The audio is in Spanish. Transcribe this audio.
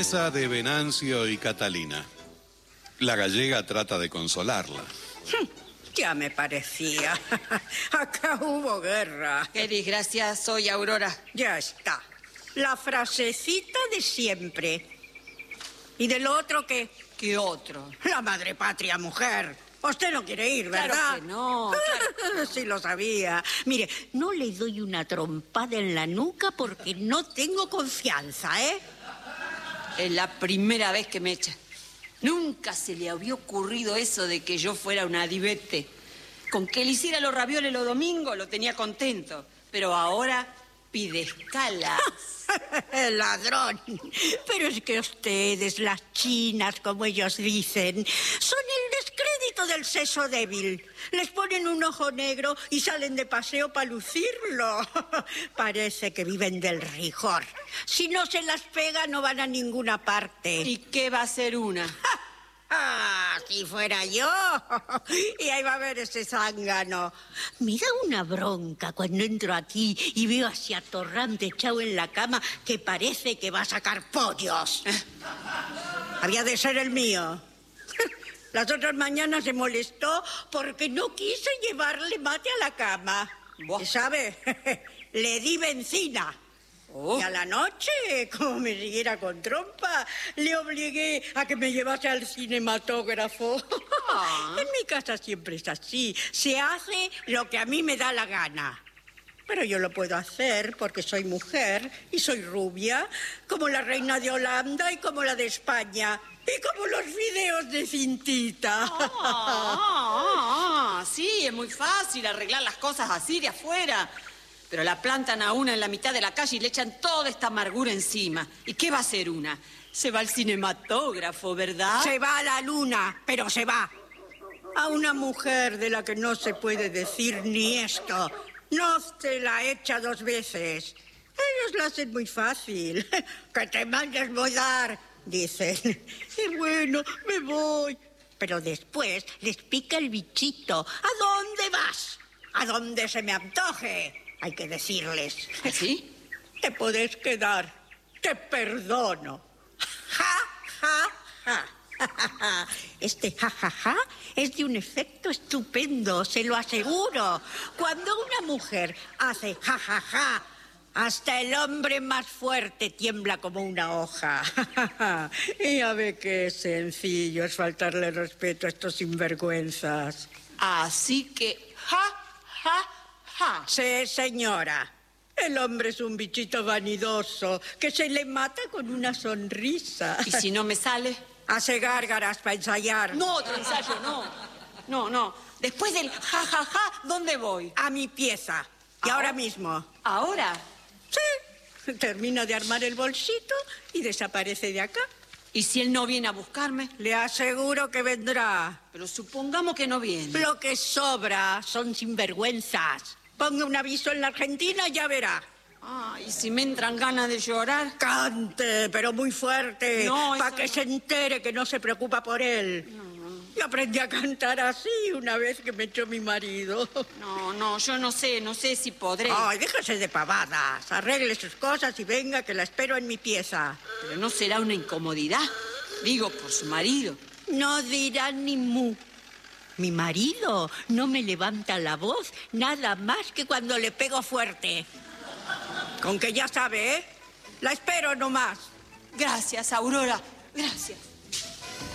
Pieza de Venancio y Catalina. La gallega trata de consolarla. Ya me parecía. Acá hubo guerra. Qué desgracia soy, Aurora. Ya está. La frasecita de siempre. ¿Y del otro qué? ¿Qué otro? La madre patria, mujer. Usted no quiere ir, ¿verdad? Claro que no. Claro. Sí lo sabía. Mire, no le doy una trompada en la nuca porque no tengo confianza, ¿eh? Es la primera vez que me echa. Nunca se le había ocurrido eso de que yo fuera una divete. Con que le hiciera los ravioles los domingos lo tenía contento. Pero ahora pide escalas. El ladrón. Pero es que ustedes, las chinas, como ellos dicen, son el descrédito del seso débil. Les ponen un ojo negro y salen de paseo para lucirlo. Parece que viven del rigor. Si no se las pega, no van a ninguna parte. ¿Y qué va a ser una? ¡Ah! Si fuera yo. Y ahí va a ver ese zángano. Me da una bronca cuando entro aquí y veo así a Torrante echado en la cama que parece que va a sacar pollos. Había de ser el mío. Las otras mañanas se molestó porque no quise llevarle mate a la cama. Buah. ¿Sabe? Le di benzina. Oh. Y a la noche, como me siguiera con trompa, le obligué a que me llevase al cinematógrafo. En mi casa siempre es así. Se hace lo que a mí me da la gana. Pero yo lo puedo hacer porque soy mujer y soy rubia, como la reina de Holanda y como la de España. Y como los videos de Cintita. Sí, es muy fácil arreglar las cosas así de afuera. Pero la plantan a una en la mitad de la calle y le echan toda esta amargura encima. ¿Y qué va a hacer una? Se va al cinematógrafo, ¿verdad? Se va a la luna, pero se va. A una mujer de la que no se puede decir ni esto. No te la echa 2 veces. Ellos la hacen muy fácil. Que te mandes mudar, dicen. Y bueno, me voy. Pero después les pica el bichito. ¿A dónde vas? A donde se me antoje. Hay que decirles. ¿Sí? Te puedes quedar. Te perdono. Ja, ja, ja. Este jajaja es de un efecto estupendo, se lo aseguro. Cuando una mujer hace jajaja, hasta el hombre más fuerte tiembla como una hoja. Y ya ve qué sencillo es faltarle respeto a estos sinvergüenzas. Así que ja, ja, ja. Sí, señora. El hombre es un bichito vanidoso que se le mata con una sonrisa. ¿Y si no me sale? Hace gárgaras para ensayar. No, otro ensayo, no. No. Después del ja, ja, ja, ¿dónde voy? A mi pieza. Y ahora mismo. ¿Ahora? Sí. Termino de armar el bolsito y desaparece de acá. ¿Y si él no viene a buscarme? Le aseguro que vendrá. Pero supongamos que no viene. Lo que sobra son sinvergüenzas. Ponga un aviso en la Argentina y ya verá. ¿Y si me entran ganas de llorar? Cante, pero muy fuerte. No, para que no. se entere que no se preocupa por él. No. Yo aprendí a cantar así una vez que me echó mi marido. No, yo no sé si podré. Ay, déjese de pavadas. Arregle sus cosas y venga que la espero en mi pieza. Pero no será una incomodidad. Digo, por su marido. No dirá ni mu. Mi marido no me levanta la voz nada más que cuando le pego fuerte. Con que ya sabe, ¿eh? La espero nomás. Gracias, Aurora. Gracias.